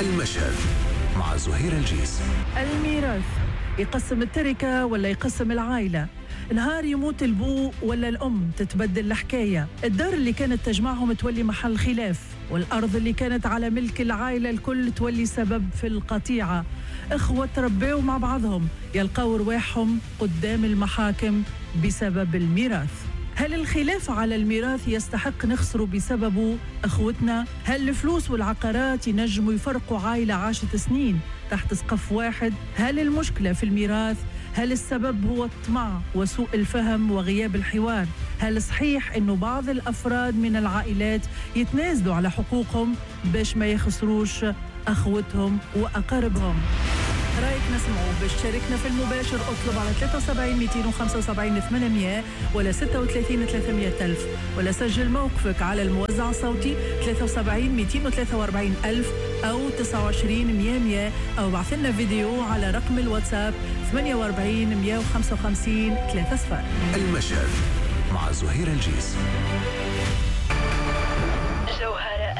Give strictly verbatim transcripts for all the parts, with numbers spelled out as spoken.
المشهد مع زهير الجيس. الميراث يقسم التركة ولا يقسم العائلة؟ نهار يموت البو ولا الأم تتبدل الحكاية؟ الدار اللي كانت تجمعهم تولي محل خلاف، والأرض اللي كانت على ملك العائلة الكل تولي سبب في القطيعة. إخوة تربيوا مع بعضهم يلقوا رواحهم قدام المحاكم بسبب الميراث. هل الخلاف على الميراث يستحق نخسره بسببه أخوتنا؟ هل الفلوس والعقارات ينجموا يفرقوا عائلة عاشت سنين تحت سقف واحد؟ هل المشكلة في الميراث؟ هل السبب هو الطمع وسوء الفهم وغياب الحوار؟ هل صحيح أنه بعض الأفراد من العائلات يتنازلوا على حقوقهم باش ما يخسروش أخوتهم وأقاربهم؟ رايك نسمعه. باش تشاركنا في المباشر اطلب على ثلاثة وسبعين مئتين وخمسة وسبعين ثمانمئة ولا ستة وثلاثين ثلاثمئة ألف، ولا سجل موقفك على الموزع الصوتي ثلاثة وسبعين مئتين وثلاثة وأربعين ألف أو تسعة وعشرين مئة مئة، أو بعث لنا فيديو على رقم الواتساب ثمانية وأربعين مئة وخمسة وخمسين ثلاثة صفر. المشهد مع زهير الجيس. جوهرة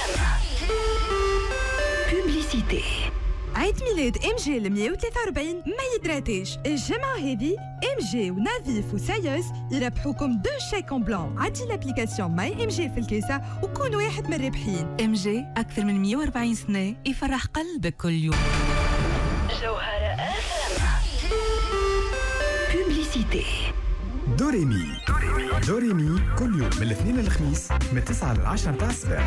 بوبليسيتي. عيد ميلاد ام جي ل مئة وثلاثة وأربعين ما يدراتيش. الجمعة هذه ام جي ونظيف وسايوس يربحوكم دو شيك اون بلان. عدي لابليكاسيون ماي ام جي في الكيسة وكونوا واحد من الرابحين. ام جي اكثر من مئة وأربعين سنة يفرح قلبك كل يوم. جوهرة بوبليسيتي. دوريمي دوريمي كل يوم من الاثنين للخميس من تسعة للعشرة متاع الصباح.